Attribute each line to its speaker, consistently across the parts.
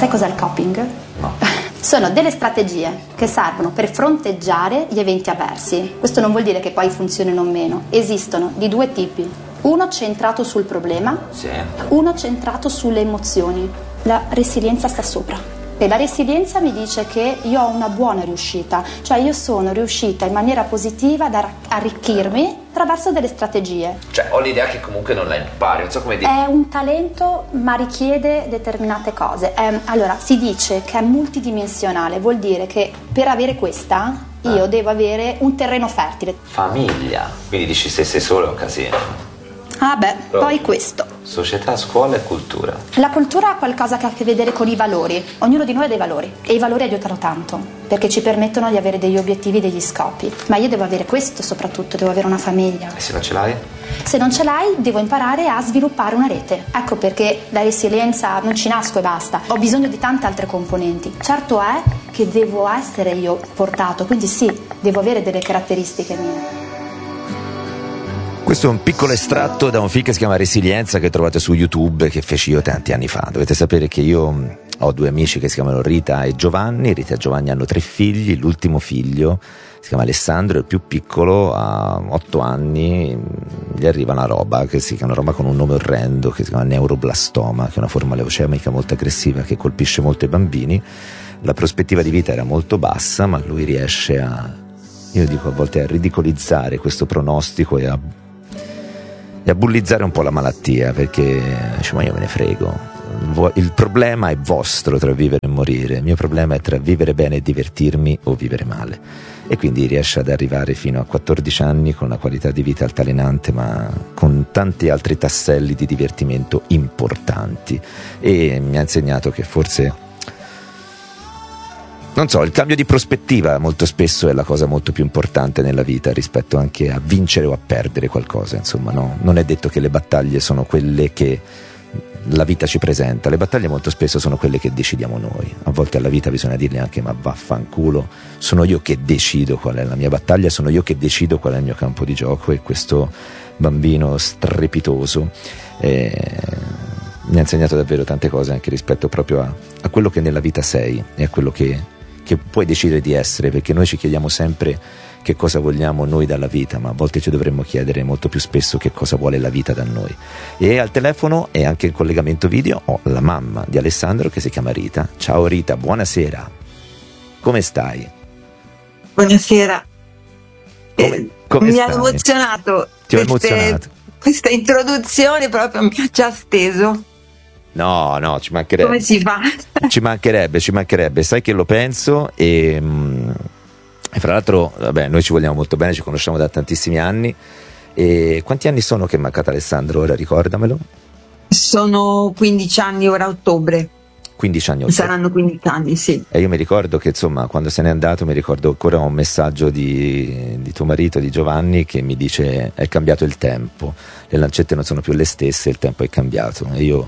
Speaker 1: Sai cos'è il coping?
Speaker 2: No.
Speaker 1: Sono delle strategie che servono per fronteggiare gli eventi avversi. Questo non vuol dire che poi funzionino o meno. Esistono di due tipi. Uno centrato sul problema,
Speaker 2: Sì.
Speaker 1: uno centrato sulle emozioni. La resilienza sta sopra. E la resilienza mi dice che io ho una buona riuscita, cioè io sono riuscita in maniera positiva ad arricchirmi attraverso delle strategie.
Speaker 2: Cioè ho l'idea che comunque non la impari, non so come dire.
Speaker 1: È un talento, ma richiede determinate cose. Allora, si dice che è multidimensionale, vuol dire che per avere questa io devo avere un terreno fertile.
Speaker 2: Famiglia, quindi dici se sei solo è un casino.
Speaker 1: Ah beh, poi questo.
Speaker 2: Società, scuola e cultura.
Speaker 1: La cultura ha qualcosa che ha a che vedere con i valori. Ognuno di noi ha dei valori e i valori aiutano tanto perché ci permettono di avere degli obiettivi, degli scopi. Ma io devo avere questo soprattutto, devo avere una famiglia.
Speaker 2: E se non ce l'hai?
Speaker 1: Se non ce l'hai, devo imparare a sviluppare una rete. Ecco perché la resilienza non ci nasco e basta. Ho bisogno di tante altre componenti. Certo è che devo essere io portato, quindi sì, devo avere delle caratteristiche mie.
Speaker 3: Questo è un piccolo estratto da un film che si chiama Resilienza, che trovate su YouTube, che feci io tanti anni fa. Dovete sapere che io ho due amici che si chiamano Rita e Giovanni. Rita e Giovanni hanno 3 figli, l'ultimo figlio si chiama Alessandro, il più piccolo ha 8 anni, gli arriva una roba con un nome orrendo che si chiama neuroblastoma, che è una forma leucemica molto aggressiva che colpisce molto i bambini. La prospettiva di vita era molto bassa, ma lui riesce io dico a volte, a ridicolizzare questo pronostico e a bullizzare un po' la malattia, perché dice, ma io me ne frego, il problema è vostro tra vivere e morire, il mio problema è tra vivere bene e divertirmi o vivere male. E quindi riesce ad arrivare fino a 14 anni con una qualità di vita altalenante, ma con tanti altri tasselli di divertimento importanti. E mi ha insegnato che forse, non so, il cambio di prospettiva molto spesso è la cosa molto più importante nella vita rispetto anche a vincere o a perdere qualcosa. Insomma, no? Non è detto che le battaglie sono quelle che la vita ci presenta, le battaglie molto spesso sono quelle che decidiamo noi. A volte alla vita bisogna dirgli anche, ma vaffanculo, sono io che decido qual è la mia battaglia, sono io che decido qual è il mio campo di gioco. E questo bambino strepitoso mi ha insegnato davvero tante cose anche rispetto proprio a quello che nella vita sei e a quello che puoi decidere di essere, perché noi ci chiediamo sempre che cosa vogliamo noi dalla vita, ma a volte ci dovremmo chiedere molto più spesso che cosa vuole la vita da noi. E al telefono e anche in collegamento video ho la mamma di Alessandro che si chiama Rita. Ciao Rita, buonasera, come stai?
Speaker 4: Buonasera.
Speaker 3: Come
Speaker 4: mi
Speaker 3: stai?
Speaker 4: ha emozionato.
Speaker 3: Ti ho emozionato.
Speaker 4: Questa introduzione proprio mi ha già steso.
Speaker 3: No, ci mancherebbe.
Speaker 4: Come si fa?
Speaker 3: Ci mancherebbe, sai che lo penso e fra l'altro, vabbè, noi ci vogliamo molto bene, ci conosciamo da tantissimi anni. E quanti anni sono che è mancato Alessandro ora, ricordamelo?
Speaker 4: Sono 15 anni ora a ottobre.
Speaker 3: 15 anni.
Speaker 4: Saranno 15 anni, sì.
Speaker 3: E io mi ricordo che insomma quando se n'è andato mi ricordo ancora un messaggio di tuo marito, di Giovanni, che mi dice: è cambiato il tempo, le lancette non sono più le stesse, il tempo è cambiato. E io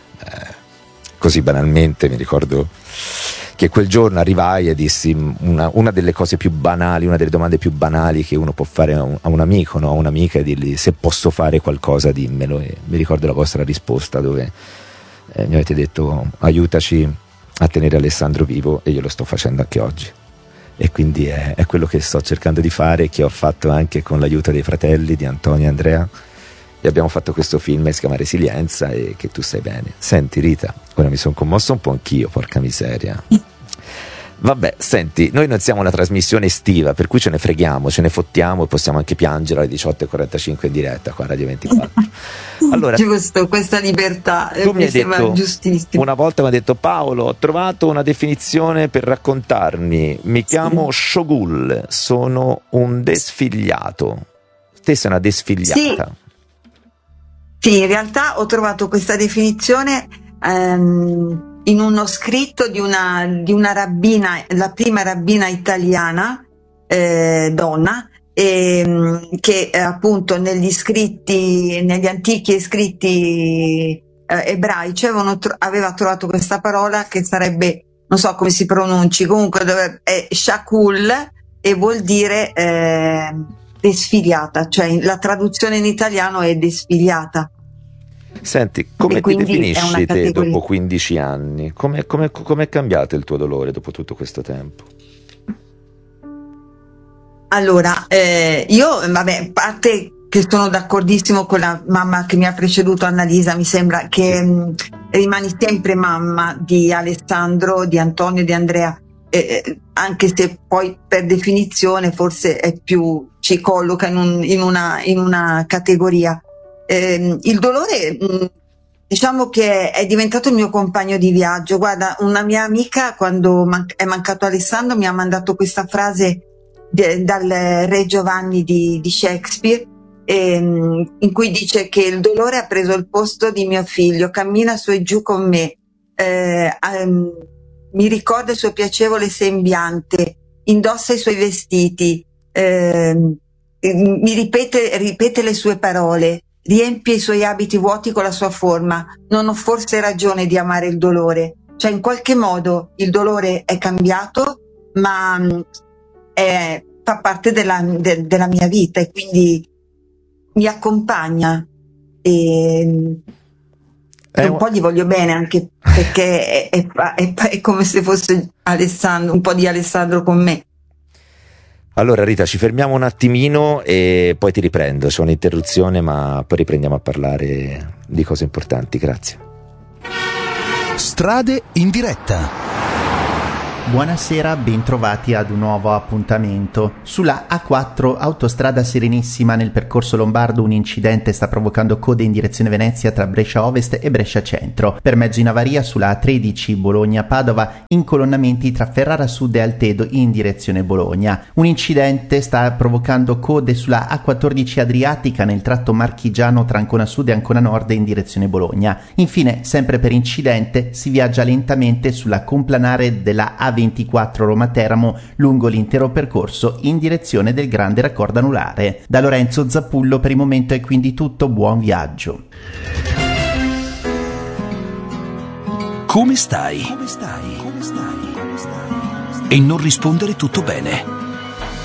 Speaker 3: così banalmente mi ricordo che quel giorno arrivai e dissi una delle cose più banali, una delle domande più banali che uno può fare a un amico, no? A un'amica, e dirgli: se posso fare qualcosa dimmelo. E mi ricordo la vostra risposta dove mi avete detto: aiutaci a tenere Alessandro vivo, e io lo sto facendo anche oggi. E quindi è quello che sto cercando di fare, che ho fatto anche con l'aiuto dei fratelli, di Antonio e Andrea, e abbiamo fatto questo film che si chiama Resilienza, e che tu sai bene. Senti Rita, ora mi sono commosso un po' anch'io, porca miseria. Vabbè, senti, noi non siamo una trasmissione estiva, per cui ce ne freghiamo, ce ne fottiamo e possiamo anche piangere alle 18:45 in diretta qua a Radio 24. Allora,
Speaker 4: giusto, questa libertà
Speaker 3: tu mi hai
Speaker 4: sembra
Speaker 3: detto,
Speaker 4: giustissimo.
Speaker 3: una volta mi ha detto: Paolo, ho trovato una definizione per raccontarmi, mi chiamo Shogul, sono un desfigliato. Te sei una desfigliata.
Speaker 4: Sì, in realtà ho trovato questa definizione in uno scritto di una rabbina, la prima rabbina italiana, donna, che appunto negli antichi scritti ebraici aveva trovato questa parola che sarebbe, non so come si pronunci, comunque è shakul, e vuol dire desfigliata, cioè la traduzione in italiano è desfigliata.
Speaker 3: Senti, come ti
Speaker 4: è una
Speaker 3: definisci te
Speaker 4: categoria.
Speaker 3: dopo 15 anni? Com'è cambiato il tuo dolore dopo tutto questo tempo?
Speaker 4: Allora, io, vabbè, a parte che sono d'accordissimo con la mamma che mi ha preceduto, Annalisa, mi sembra che rimani sempre mamma di Alessandro, di Antonio, di Andrea, anche se poi per definizione forse è più, ci colloca in una categoria. Il dolore, diciamo che è diventato il mio compagno di viaggio. Guarda, una mia amica, quando è mancato Alessandro, mi ha mandato questa frase dal Re Giovanni di Shakespeare, in cui dice che il dolore ha preso il posto di mio figlio, cammina su e giù con me, mi ricorda il suo piacevole sembiante, indossa i suoi vestiti, mi ripete le sue parole, riempie i suoi abiti vuoti con la sua forma. Non ho forse ragione di amare il dolore? Cioè, in qualche modo il dolore è cambiato, ma fa parte della mia vita e quindi mi accompagna e un po' gli voglio bene, anche perché è come se fosse Alessandro, un po' di Alessandro con me.
Speaker 3: Allora Rita, ci fermiamo un attimino e poi ti riprendo, c'è un'interruzione ma poi riprendiamo a parlare di cose importanti, grazie.
Speaker 5: Strade in diretta.
Speaker 6: Buonasera, bentrovati ad un nuovo appuntamento. Sulla A4, autostrada Serenissima, nel percorso lombardo, un incidente sta provocando code in direzione Venezia tra Brescia Ovest e Brescia Centro. Per mezzo in avaria sulla A13 Bologna-Padova, incolonnamenti tra Ferrara Sud e Altedo in direzione Bologna. Un incidente sta provocando code sulla A14 Adriatica nel tratto marchigiano tra Ancona Sud e Ancona Nord in direzione Bologna. Infine, sempre per incidente, si viaggia lentamente sulla complanare della A24 Roma-Teramo lungo l'intero percorso in direzione del grande raccordo anulare. Da Lorenzo Zappullo per il momento è quindi tutto, buon viaggio.
Speaker 5: Come stai? E non rispondere tutto bene.